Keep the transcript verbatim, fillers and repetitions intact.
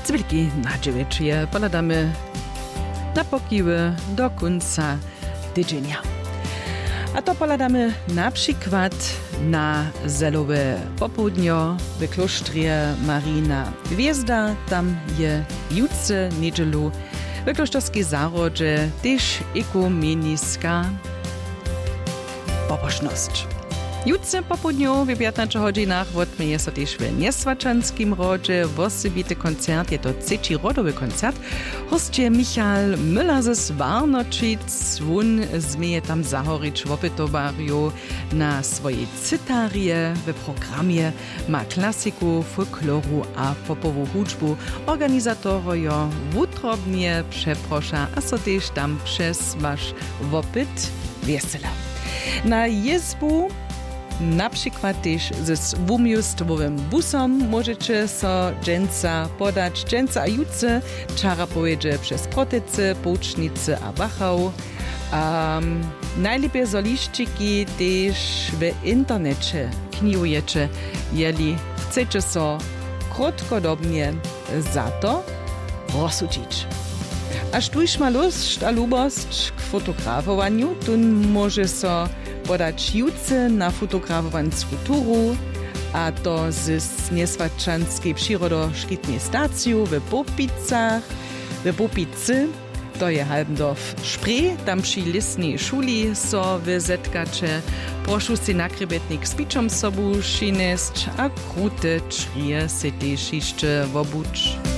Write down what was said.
Cwilki na dziewięcie poladamy na pokiły do końca tydzienia. A to poladamy na przykład na zelowe popołudnio w klosztrze Marina Gwiezda. Tam je jutce niedzielu w klosztorskiej zarodzie też ekumeniska pobożność. Jutce popołudniu w piętnastu godzinach odmieje się też w Niesłaczanskim rodzie osobity koncert. Je to trzeci rodowy koncert. Hostie Michal Müller ze Swarnočic. On zmieje tam zahorić w opytowariu na swojej cytarie. W programie ma klasyku, folkloru a popową hudźbu. Organizatorojo wutrobnie przeprosza, a so też tam przez wasz opyt wesela. Na jezbu na przykład też ze dwumiastowym busom możecie so dżęca podać. Dżęca a jutce czara pojedzie przez Protyce, Połcznice a Wachau. Um, najlepiej soliszczyki też w internecie kniujecie, jeli chcecie so krótkodobnie za to rozsudzić. Aż tuż ma lust a lubost k fotografowaniu, tun może so podać jutce na fotografowansku turu, a to z Niesłaczańskiej przyrodoszkitnej stacji w Popicach, w Popicy. To je Halbendorf Spree, tam przy listnej szuli so wy zetkacze. Proszę si nakrybetnik z piczom sobu szyneść, a krute czrije se też jeszcze wobuć.